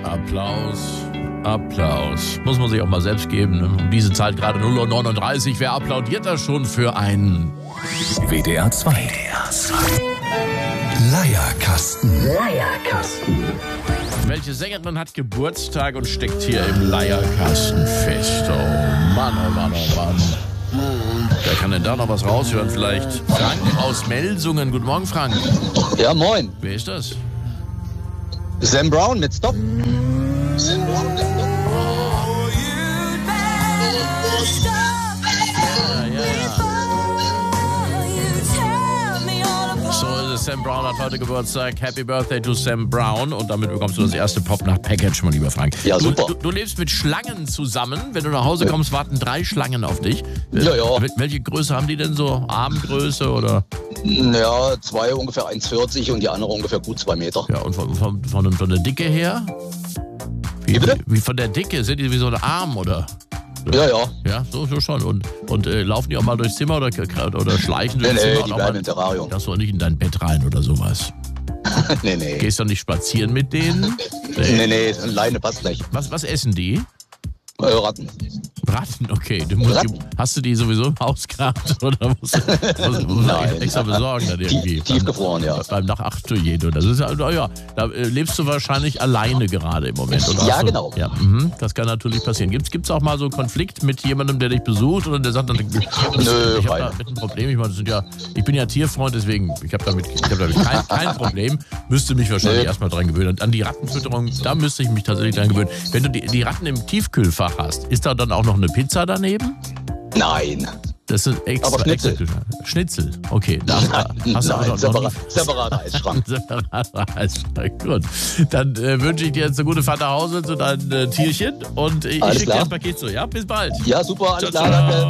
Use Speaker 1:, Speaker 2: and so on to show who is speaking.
Speaker 1: Applaus. Applaus. Muss man sich auch mal selbst geben. Ne? Um diese Zeit gerade 0:39 Uhr. Wer applaudiert da schon für einen
Speaker 2: WDR 2. Leierkasten.
Speaker 1: Welche Sängerin hat Geburtstag und steckt hier im Leierkasten fest? Oh Mann, oh Mann, oh Mann. Wer kann denn da noch was raushören? Vielleicht Frank aus Melsungen. Guten Morgen, Frank.
Speaker 3: Ja, moin.
Speaker 1: Wer ist das?
Speaker 3: Sam Brown mit Stop.
Speaker 1: So ist es. Sam Brown hat heute Geburtstag. Happy Birthday to Sam Brown. Und damit bekommst du das erste Pop-Nacht-Package, mein lieber Frank.
Speaker 3: Ja, super.
Speaker 1: Du lebst mit Schlangen zusammen. Wenn du nach Hause kommst, warten 3 Schlangen auf dich.
Speaker 3: Ja.
Speaker 1: Welche Größe haben die denn so? Armgröße oder?
Speaker 3: Ja, 2 ungefähr 1,40 und die andere ungefähr gut 2 Meter.
Speaker 1: Ja, und von der Dicke her?
Speaker 3: Wie bitte?
Speaker 1: Wie von der Dicke? Sind die wie so ein Arm, oder?
Speaker 3: Ja.
Speaker 1: Ja, so schon. Und laufen die auch mal durchs Zimmer oder schleichen durchs
Speaker 3: Nee,
Speaker 1: Zimmer?
Speaker 3: die
Speaker 1: und auch
Speaker 3: bleiben
Speaker 1: mal,
Speaker 3: im Terrarium.
Speaker 1: dass du nicht in dein Bett rein oder sowas.
Speaker 3: Nee.
Speaker 1: Gehst du nicht spazieren mit denen?
Speaker 3: Nee, alleine passt nicht.
Speaker 1: Was essen die?
Speaker 3: Ratten.
Speaker 1: Ratten, okay.
Speaker 3: Ratten.
Speaker 1: Hast du die sowieso im Haus gehabt oder musst du
Speaker 3: Nein.
Speaker 1: extra besorgen dann irgendwie?
Speaker 3: Tiefgefroren, ja.
Speaker 1: Beim Nach 8 Uhr jede. Das ist ja, da lebst du wahrscheinlich alleine gerade im Moment. Oder
Speaker 3: Ja, genau.
Speaker 1: Ja, das kann natürlich passieren. Gibt's auch mal so einen Konflikt mit jemandem, der dich besucht oder der sagt dann, ich habe damit ein Problem. Ich meine, ich bin ja Tierfreund, deswegen ich habe damit kein Problem. Müsste mich wahrscheinlich erstmal dran gewöhnen. An die Rattenfütterung, da müsste ich mich tatsächlich dran gewöhnen. Wenn du die Ratten im Tiefkühlfach hast, ist da dann auch noch eine Pizza daneben?
Speaker 3: Nein.
Speaker 1: Das sind
Speaker 3: Aber Schnitzel.
Speaker 1: Schnitzel, okay. Da hast du aber noch
Speaker 3: separater Eisschrank.
Speaker 1: Separater Eisschrank, gut. Dann wünsche ich dir jetzt eine gute Fahrt nach Hause zu deinen Tierchen und ich schicke dir ein Paket zu. Ja, bis bald.
Speaker 3: Ja, super, alles
Speaker 1: Ciao,
Speaker 3: klar, danke.